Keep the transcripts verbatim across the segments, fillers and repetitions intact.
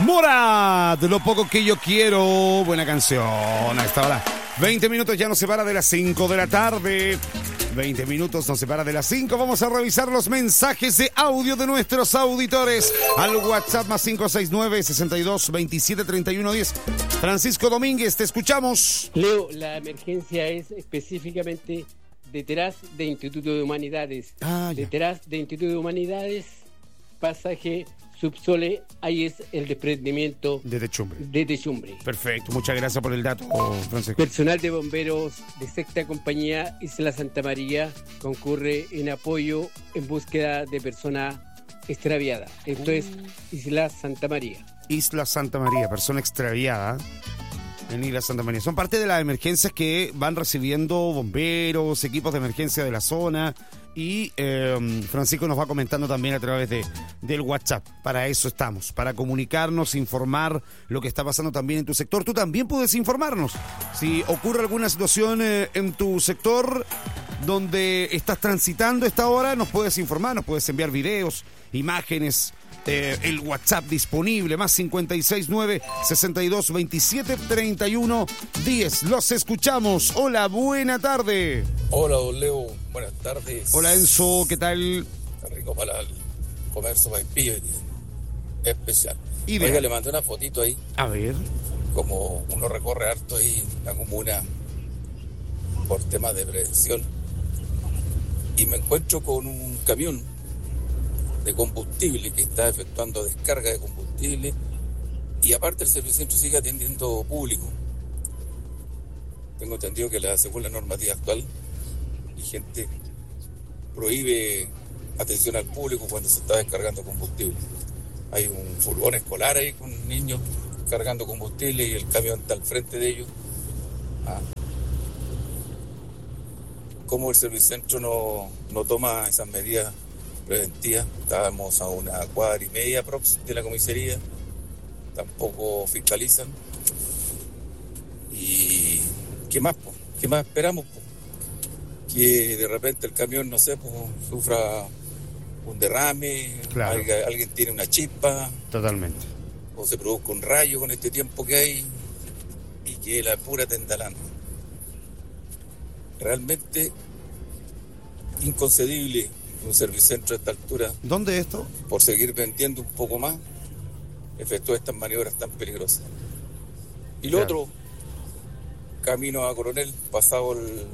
Morat, lo poco que yo quiero. Buena canción a esta hora. veinte minutos ya nos separa de las cinco de la tarde. veinte minutos nos separa de las cinco. Vamos a revisar los mensajes de audio de nuestros auditores al WhatsApp más cinco seis nueve, sesenta y dos, veintisiete, treinta y uno, diez. Francisco Domínguez, te escuchamos. Leo, la emergencia es específicamente detrás de Instituto de Humanidades. Ah, detrás de Instituto de Humanidades, pasaje Subsole, ahí es el desprendimiento de techumbre. de techumbre. Perfecto, muchas gracias por el dato, Francisco. Personal de bomberos de sexta compañía Isla Santa María concurre en apoyo en búsqueda de persona extraviada. Esto uh. es Isla Santa María. Isla Santa María, persona extraviada en Isla Santa María. Son parte de las emergencias que van recibiendo bomberos, equipos de emergencia de la zona. Y eh, Francisco nos va comentando también a través de del WhatsApp. Para eso estamos, para comunicarnos, informar lo que está pasando también en tu sector. Tú también puedes informarnos. Si ocurre alguna situación eh, en tu sector donde estás transitando esta hora, nos puedes informar, nos puedes enviar videos, imágenes. Eh, el WhatsApp disponible, más cincuenta y seis nueve, sesenta y dos, veintisiete, treinta y uno, diez. Los escuchamos. Hola, buena tarde. Hola, don Leo. Buenas tardes. Hola, Enzo, ¿qué tal? Está rico para el comer sopaipillo, especial. Ideal. Oiga, le mandé una fotito ahí. A ver. Como uno recorre harto ahí la comuna por temas de prevención. Y me encuentro con un camión de combustible que está efectuando descarga de combustible y aparte el servicentro sigue atendiendo público. Tengo entendido que la, según la normativa actual vigente prohíbe atención al público cuando se está descargando combustible. Hay un furgón escolar ahí con niños cargando combustible y el camión está al frente de ellos. Ah. ¿Cómo el servicentro no, no toma esas medidas preventiva? Estábamos a una cuadra y media prox de la comisaría, tampoco fiscalizan. ¿Y qué más? Po? ¿Qué más esperamos? Po? Que de repente el camión, no sé, po, sufra un derrame, claro. alguien, alguien tiene una chispa. Totalmente. O se produzca un rayo con este tiempo que hay y que la pura tendalanda. Realmente inconcebible un servicentro a esta altura. ¿Dónde es esto? Por seguir vendiendo un poco más, efectúa estas maniobras tan peligrosas. Y lo claro. otro, camino a Coronel, pasado el,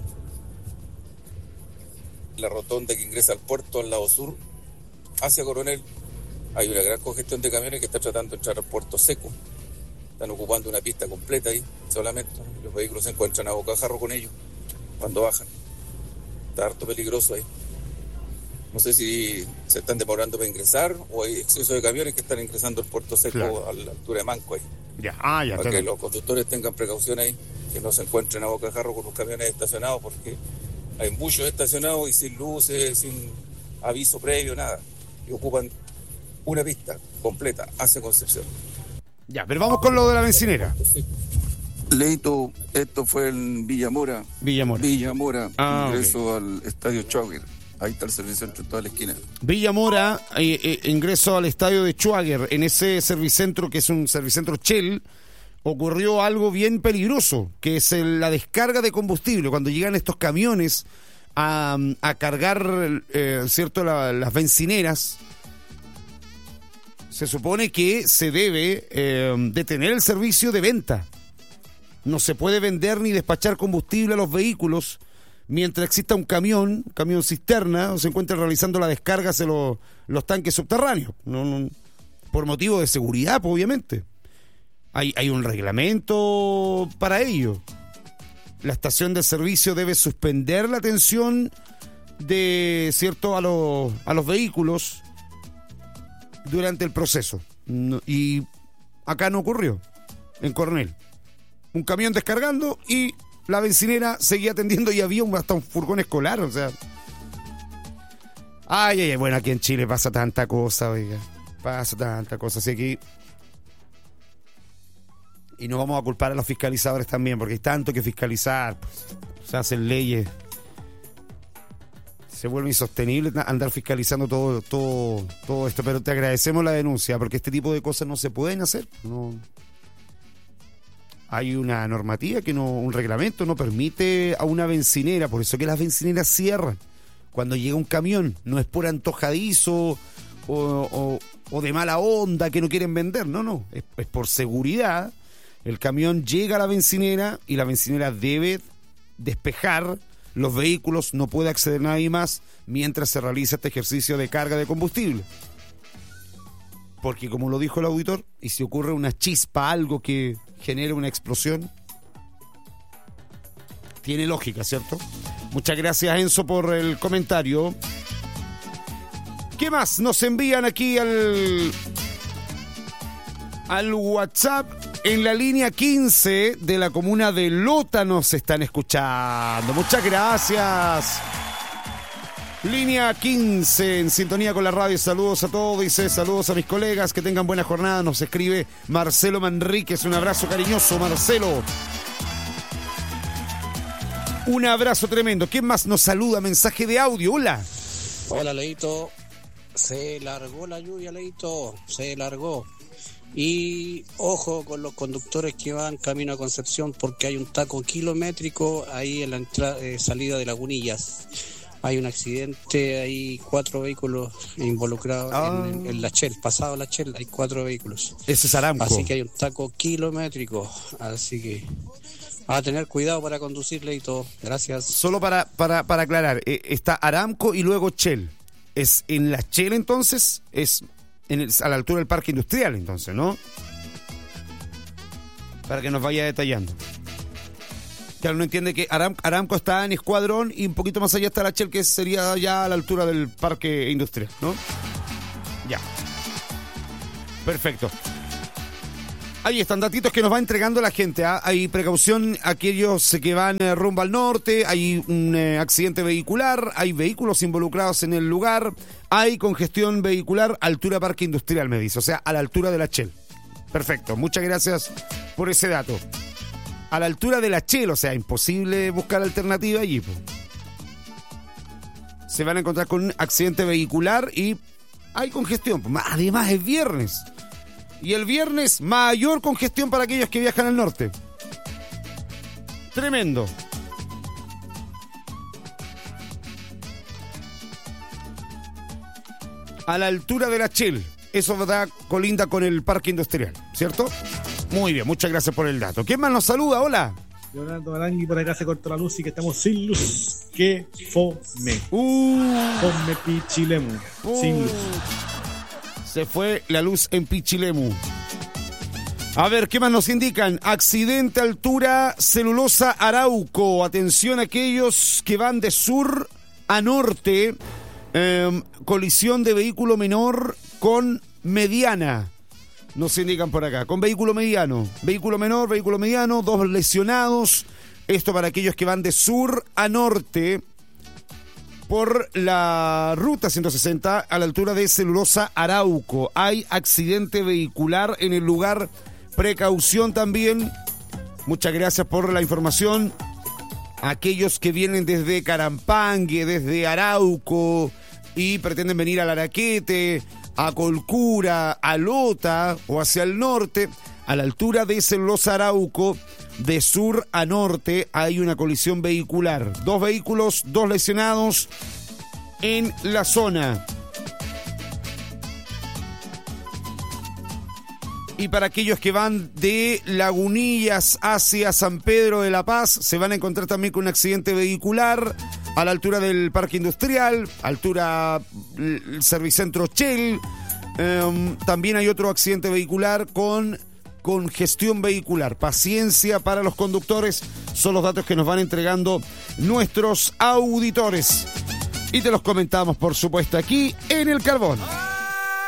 la rotonda que ingresa al puerto al lado sur, hacia Coronel, hay una gran congestión de camiones que están tratando de entrar al puerto seco. Están ocupando una pista completa ahí, solamente. Los vehículos se encuentran a bocajarro con ellos cuando bajan. Está harto peligroso ahí. No sé si se están demorando para ingresar o hay exceso de camiones que están ingresando al puerto seco claro. a la altura de Manco ahí. Ya, ah, ya. Para claro. que los conductores tengan precaución ahí, que no se encuentren a bocajarro con los camiones estacionados, porque hay muchos estacionados y sin luces, sin aviso previo, nada. Y ocupan una pista completa hacia Concepción. Ya, pero vamos con lo de la bencinera. Leito, esto fue en Villamora. Villamora. Villamora, ah, ingreso okay. al estadio Schwager. Ahí está el servicentro en toda la esquina. Villamora, eh, eh, ingreso al estadio de Schwager. En ese servicentro, que es un servicentro Shell, ocurrió algo bien peligroso, que es el, la descarga de combustible. Cuando llegan estos camiones a, a cargar, eh, cierto, la, las bencineras, se supone que se debe eh, detener el servicio de venta. No se puede vender ni despachar combustible a los vehículos mientras exista un camión, camión cisterna, o se encuentra realizando la descarga hacia los, los tanques subterráneos. No, no, por motivo de seguridad, pues, obviamente. Hay, hay un reglamento para ello. La estación de servicio debe suspender la atención de cierto a los, a los vehículos durante el proceso. No, y acá no ocurrió, en Coronel. Un camión descargando y la bencinera seguía atendiendo y había un, hasta un furgón escolar, o sea. Ay, ay, ay, bueno, aquí en Chile pasa tanta cosa, oiga. Pasa tanta cosa, así aquí. Y no vamos a culpar a los fiscalizadores también, porque hay tanto que fiscalizar, pues, se hacen leyes. Se vuelve insostenible andar fiscalizando todo, todo, todo esto, pero te agradecemos la denuncia, porque este tipo de cosas no se pueden hacer. No. Hay una normativa que no, un reglamento no permite a una bencinera, por eso que las bencineras cierran. Cuando llega un camión, no es por antojadizo o, o, o de mala onda que no quieren vender, no, no, es, es por seguridad. El camión llega a la bencinera y la bencinera debe despejar los vehículos, no puede acceder nadie más mientras se realiza este ejercicio de carga de combustible. Porque como lo dijo el auditor, y si ocurre una chispa, algo que genere una explosión, tiene lógica, ¿cierto? Muchas gracias, Enzo, por el comentario. ¿Qué más nos envían aquí al, al WhatsApp? En la línea quince de la comuna de Lota nos están escuchando. Muchas gracias. Línea quince, en sintonía con la radio. Saludos a todos, dice, saludos a mis colegas, que tengan buena jornada. Nos escribe Marcelo Manríquez. Un abrazo cariñoso, Marcelo. Un abrazo tremendo. ¿Quién más nos saluda? Mensaje de audio. Hola. Hola, Leito. Se largó la lluvia, Leito. Se largó. Y ojo con los conductores que van camino a Concepción, porque hay un taco kilométrico ahí en la entrada, eh, salida de Lagunillas. Hay un accidente, hay cuatro vehículos involucrados ah. en, en la Shell, pasado la Shell, hay cuatro vehículos. Ese es Aramco. Así que hay un taco kilométrico, así que a tener cuidado para conducirle y todo. Gracias. Solo para, para, para aclarar, eh, está Aramco y luego Shell. ¿Es en la Shell entonces? Es... En el, a la altura del parque industrial, entonces, ¿no? Para que nos vaya detallando. Claro, uno entiende que Aram, Aramco está en Escuadrón y un poquito más allá está la Shell, que sería ya a la altura del parque industrial, ¿no? Ya. Perfecto. Ahí están datitos que nos va entregando la gente. ¿eh? Hay precaución aquellos que van eh, rumbo al norte, hay un eh, accidente vehicular, hay vehículos involucrados en el lugar, hay congestión vehicular, altura parque industrial, me dice, o sea, a la altura de la Shell. Perfecto, muchas gracias por ese dato. A la altura de la Shell, o sea, imposible buscar alternativa allí. Po. Se van a encontrar con un accidente vehicular y hay congestión. Además es viernes. Y el viernes, mayor congestión para aquellos que viajan al norte. Tremendo. A la altura de la Shell. Eso da colinda con el parque industrial, ¿cierto? Muy bien, muchas gracias por el dato. ¿Quién más nos saluda? Hola. Leonardo Arangui, por acá se cortó la luz y que estamos sin luz. ¡Qué fome! Uh. Fome pichilemu. Uh. Sin luz. Se fue la luz en Pichilemu. A ver, ¿qué más nos indican? Accidente altura Celulosa Arauco. Atención a aquellos que van de sur a norte. Eh, colisión de vehículo menor con mediana. Nos indican por acá. Con vehículo mediano. Vehículo menor, vehículo mediano. Dos lesionados. Esto para aquellos que van de sur a norte. Por la ruta ciento sesenta a la altura de Celulosa Arauco. Hay accidente vehicular en el lugar. Precaución también. Muchas gracias por la información. Aquellos que vienen desde Carampangue, desde Arauco y pretenden venir al Araquete, a Colcura, a Lota o hacia el norte, a la altura de Celulosa Arauco, de sur a norte, hay una colisión vehicular. Dos vehículos, dos lesionados en la zona. Y para aquellos que van de Lagunillas hacia San Pedro de la Paz, se van a encontrar también con un accidente vehicular a la altura del Parque Industrial, altura el Servicentro Shell. Um, también hay otro accidente vehicular con congestión vehicular. Paciencia para los conductores, son los datos que nos van entregando nuestros auditores. Y te los comentamos, por supuesto, aquí en El Carbón.